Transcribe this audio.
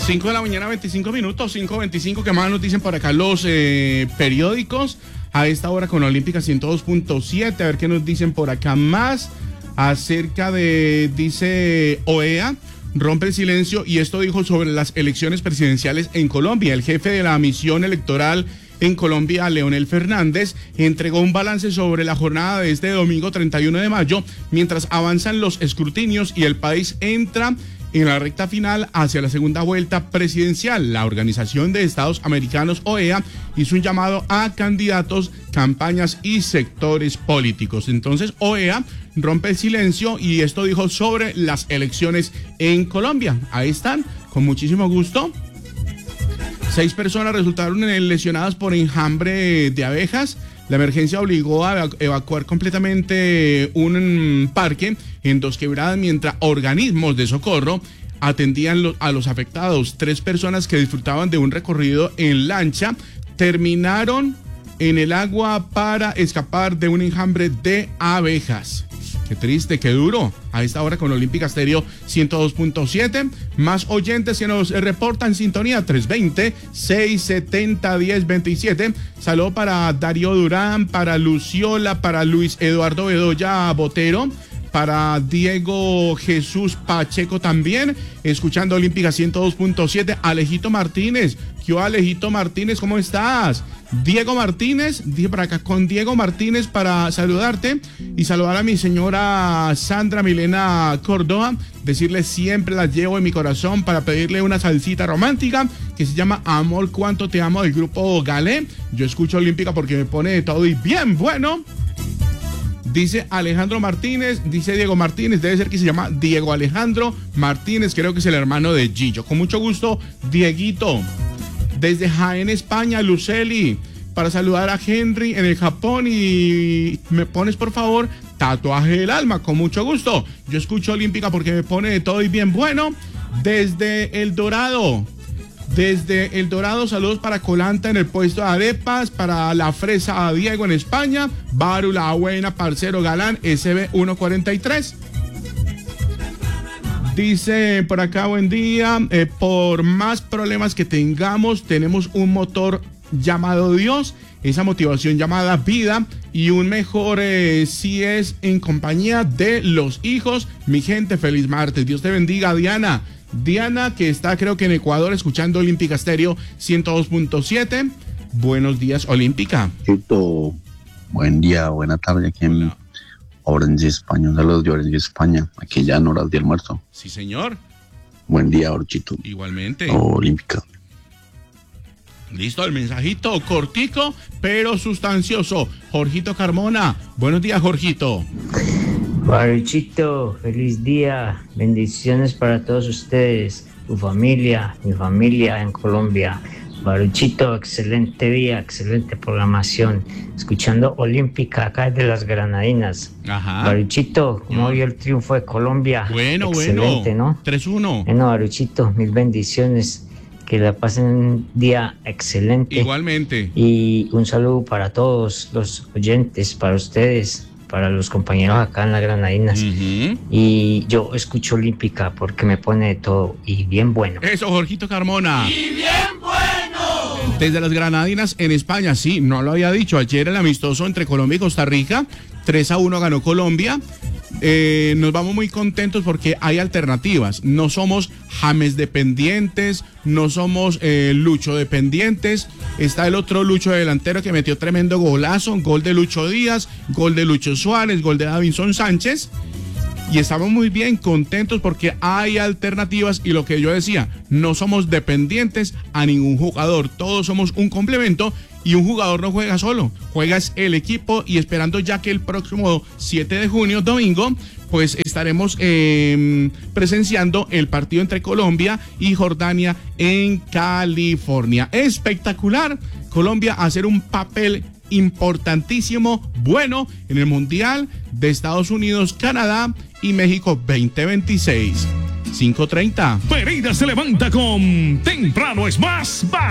5 de la mañana, 25 minutos, 5:25. ¿Qué más nos dicen por acá los periódicos? A esta hora con Olímpica 102.7. A ver qué nos dicen por acá más acerca de, dice OEA, rompe el silencio y esto dijo sobre las elecciones presidenciales en Colombia. El jefe de la misión electoral en Colombia, Leonel Fernández, entregó un balance sobre la jornada de este domingo 31 de mayo, mientras avanzan los escrutinios y el país entra en la recta final hacia la segunda vuelta presidencial. La Organización de Estados Americanos, OEA, hizo un llamado a candidatos, campañas y sectores políticos. Entonces, OEA rompe el silencio y esto dijo sobre las elecciones en Colombia. Ahí están, con muchísimo gusto. 6 personas resultaron lesionadas por enjambre de abejas. La emergencia obligó a evacuar completamente un parque en Dos Quebradas mientras organismos de socorro atendían a los afectados. 3 personas que disfrutaban de un recorrido en lancha terminaron en el agua para escapar de un enjambre de abejas. Qué triste, qué duro. A esta hora con Olímpica Estéreo 102.7. Más oyentes que nos reportan sintonía 320-670-1027. Saludo para Darío Durán, para Luciola, para Luis Eduardo Bedoya Botero, para Diego Jesús Pacheco también, escuchando Olímpica 102.7. Alejito Martínez, ¿qué onda, Alejito Martínez? ¿Cómo estás? Diego Martínez, dije para acá con Diego Martínez para saludarte y saludar a mi señora Sandra Milena Córdoba, decirle siempre la llevo en mi corazón para pedirle una salsita romántica que se llama Amor Cuánto Te Amo del grupo Galé. Yo escucho Olímpica porque me pone de todo y bien bueno. Dice Alejandro Martínez, dice Diego Martínez, debe ser que se llama Diego Alejandro Martínez, creo que es el hermano de Gillo. Con mucho gusto, Dieguito. Desde Jaén, España, Luceli, para saludar a Henry en el Japón y me pones por favor Tatuaje del Alma, con mucho gusto. Yo escucho Olímpica porque me pone de todo y bien bueno. Desde El Dorado, saludos para Colanta en el puesto de arepas, para La Fresa Diego en España, Baru La Buena, parcero Galán, SB 143. Dice por acá, buen día, por más problemas que tengamos, tenemos un motor llamado Dios, esa motivación llamada vida y un mejor si es en compañía de los hijos. Mi gente, feliz martes, Dios te bendiga. Diana, que está creo que en Ecuador escuchando Olímpica Estéreo 102.7. Buenos días, Olímpica. Buen día, buena tarde aquí en Orange, España. Un saludo de Orange, España, aquí ya en horas de almuerzo. Sí, señor. Buen día, Orchito. Igualmente. Olímpica. Listo, el mensajito cortico, pero sustancioso. Jorgito Carmona. Buenos días, Jorgito. Baruchito, feliz día. Bendiciones para todos ustedes, tu familia, mi familia en Colombia. Baruchito, excelente día, excelente programación. Escuchando Olímpica acá de las Granadinas. Ajá. Baruchito, ¿cómo vio el triunfo de Colombia? Excelente, bueno. ¿no? 3-1. Bueno, Baruchito, mil bendiciones. Que la pasen un día excelente. Igualmente. Y un saludo para todos los oyentes, para ustedes, para los compañeros acá en las Granadinas. Uh-huh. Y yo escucho Olímpica porque me pone de todo y bien bueno. Eso, Jorgito Carmona. ¡Y bien bueno! Desde las Granadinas en España, sí, no lo había dicho. Ayer el amistoso entre Colombia y Costa Rica, 3-1 ganó Colombia. Nos vamos muy contentos porque hay alternativas. No somos James dependientes, no somos Lucho dependientes. Está el otro Lucho delantero que metió tremendo golazo, gol de Lucho Díaz, gol de Lucho Suárez, gol de Davinson Sánchez. Y estamos muy bien contentos porque hay alternativas y lo que yo decía, no somos dependientes a ningún jugador, todos somos un complemento y un jugador no juega solo, juega es el equipo y esperando ya que el próximo 7 de junio, domingo, pues estaremos presenciando el partido entre Colombia y Jordania en California. Espectacular, Colombia a hacer un papel importantísimo, bueno, en el Mundial de Estados Unidos, Canadá y México 2026. 5:30. Pereira se levanta con Temprano es más.